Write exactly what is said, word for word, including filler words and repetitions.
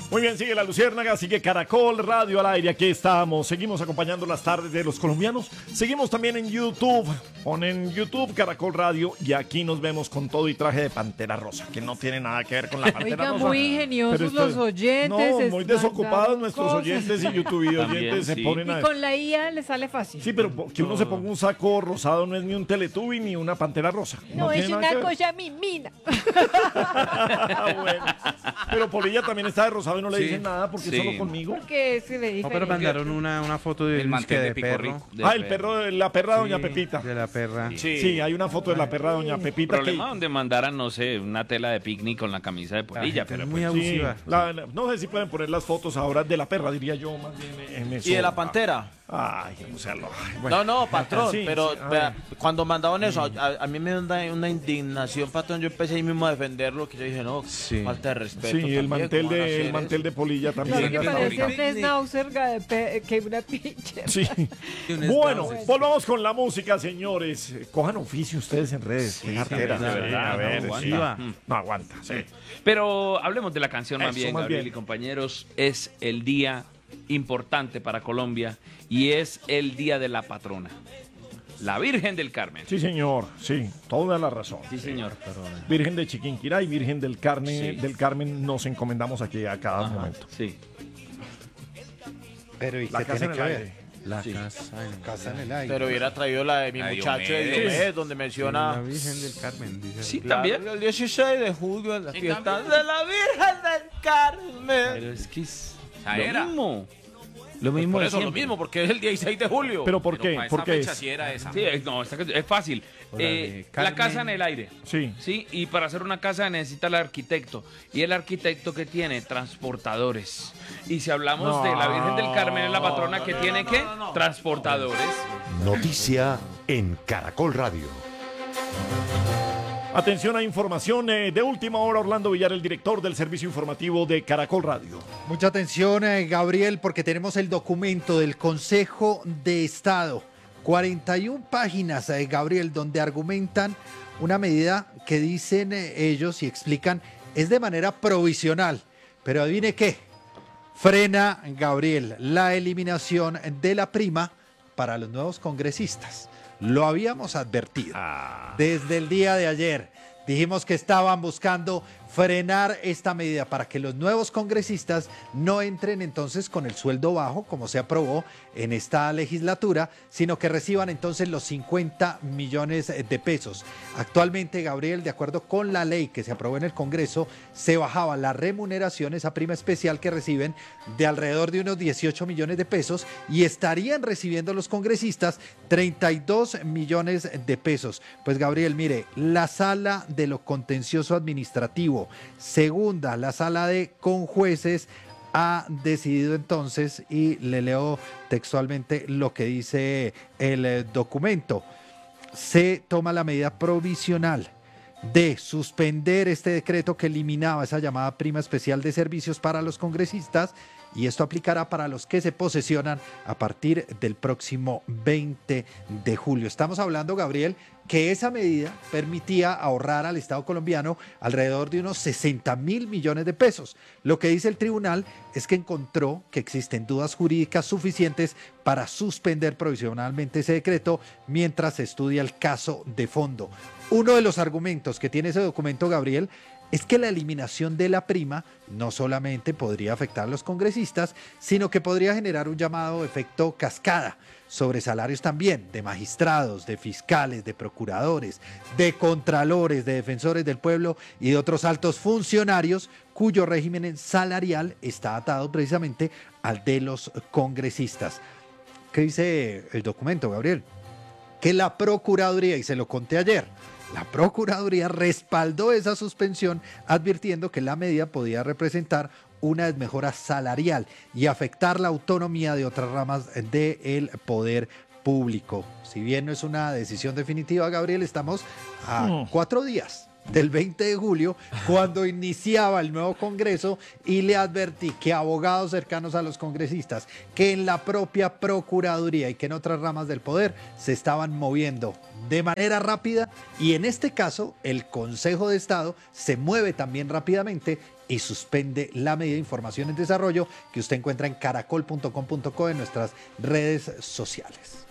Muy bien, sigue La Luciérnaga, sigue Caracol Radio al aire, aquí estamos, seguimos acompañando las tardes de los colombianos, seguimos también en YouTube, ponen YouTube Caracol Radio y aquí nos vemos con todo y traje de Pantera Rosa, que no tiene nada que ver con la Pantera Oiga, Rosa. muy ingeniosos Pero los oyentes. No, muy desocupados nuestros cosas. oyentes y YouTube oyentes También, se sí. ponen a... Y con la I A le sale fácil. Sí, pero que uno se ponga un saco rosado no es ni un Teletubby ni una Pantera Rosa. No, es tiene nada una que ver. cosa mimina. Bueno, pero Polilla también está de rosado y no le Sí, dicen nada porque sí. solo conmigo. Porque se ve No, diferente. pero mandaron una, una foto de, El mantel de, de perro. picorri- de Ah, el perro, de la perra de Doña Sí, Pepita. De la perra. Sí. Sí, hay una foto de la perra de Doña Pepita. Problema que- donde mandaran, no sé, una tela de picnic con la camisa de La polilla, gente pero es muy pues, Sí, abusiva. la- la- no sé si pueden poner las fotos ahora de la perra, diría yo, más bien en eso. Y de la pantera. Ay, o sea, lo, ay, bueno. No, no, patrón, Sí, pero sí, a vea, ver. cuando mandaban eso, a, a mí me da una, una indignación, patrón. Yo empecé ahí mismo a defenderlo, que yo dije, no, Sí. falta de respeto. Sí, el también, mantel ¿cómo van a de, hacer el mantel eso? de Polilla Claro también. que Sí, parece sí. un schnauzer de pe- que una pinche. Sí. Bueno, volvamos con la música, señores. Cojan oficio ustedes en redes. qué jartera. de verdad, a ver, no sí. aguanta. No aguanta, sí. Pero hablemos de la canción más Eso, bien, más Gabriel bien. y compañeros. Es el día importante para Colombia y es el día de la patrona, la Virgen del Carmen. Sí, señor, sí, toda la razón. Sí, señor. Virgen de Chiquinquirá y Virgen del Carmen, Sí. del Carmen nos encomendamos aquí a cada Ajá, momento. sí. Pero ¿y La qué casa tiene en que el ver? aire. La Sí. casa, en, casa en el aire. Pero hubiera traído la de mi La muchacho de Diomedes. Diomedes, donde La menciona... Virgen del Carmen, dice. Sí, Claro, también. el dieciséis de julio, en la Sí, fiesta también. de la Virgen del Carmen. Pero es que es Ah, lo era. mismo. Lo Pues mismo por de eso lo siempre. mismo, porque es el dieciséis de julio. ¿Pero por qué? Pero para ¿Por esa qué fecha es? sí era esa. Sí, es, no, esta canción- es fácil. O la Eh, de la Carmen. casa en el aire. Sí. Sí, y para hacer una casa necesita el arquitecto. Y el arquitecto que tiene transportadores. Y si hablamos No. de la Virgen del Carmen, es la patrona que tiene ¿qué? Transportadores. Noticia en Caracol Radio. Atención a información eh, de última hora. Orlando Villar, el director del servicio informativo de Caracol Radio. Mucha atención, eh, Gabriel, porque tenemos el documento del Consejo de Estado. cuarenta y una páginas, eh, Gabriel, donde argumentan una medida que dicen eh, ellos y explican es de manera provisional. Pero adivine qué, frena, Gabriel, la eliminación de la prima para los nuevos congresistas. Lo habíamos advertido desde el día de ayer. Dijimos que estaban buscando frenar esta medida para que los nuevos congresistas no entren entonces con el sueldo bajo, como se aprobó en esta legislatura, sino que reciban entonces los cincuenta millones de pesos. Actualmente, Gabriel, de acuerdo con la ley que se aprobó en el Congreso, se bajaba la remuneración, esa prima especial que reciben, de alrededor de unos dieciocho millones de pesos y estarían recibiendo los congresistas treinta y dos millones de pesos. Pues, Gabriel, mire, la sala de lo contencioso administrativo, segunda, la sala de conjueces, ha decidido entonces, y le leo textualmente lo que dice el eh, documento, se toma la medida provisional de suspender este decreto que eliminaba esa llamada prima especial de servicios para los congresistas, y esto aplicará para los que se posesionan a partir del próximo veinte de julio. Estamos hablando, Gabriel, que esa medida permitía ahorrar al Estado colombiano alrededor de unos sesenta mil millones de pesos. Lo que dice el tribunal es que encontró que existen dudas jurídicas suficientes para suspender provisionalmente ese decreto mientras se estudia el caso de fondo. Uno de los argumentos que tiene ese documento, Gabriel, es que la eliminación de la prima no solamente podría afectar a los congresistas, sino que podría generar un llamado efecto cascada sobre salarios también de magistrados, de fiscales, de procuradores, de contralores, de defensores del pueblo y de otros altos funcionarios cuyo régimen salarial está atado precisamente al de los congresistas. ¿Qué dice el documento, Gabriel? Que la Procuraduría, y se lo conté ayer, la Procuraduría respaldó esa suspensión advirtiendo que la medida podía representar una desmejora salarial y afectar la autonomía de otras ramas del poder público. Si bien no es una decisión definitiva, Gabriel, estamos a Mm. cuatro días del veinte de julio, cuando iniciaba el nuevo Congreso, y le advertí que abogados cercanos a los congresistas, que en la propia Procuraduría y que en otras ramas del poder se estaban moviendo de manera rápida, y en este caso el Consejo de Estado se mueve también rápidamente y suspende la medida. Información en desarrollo que usted encuentra en caracol punto com punto co en nuestras redes sociales.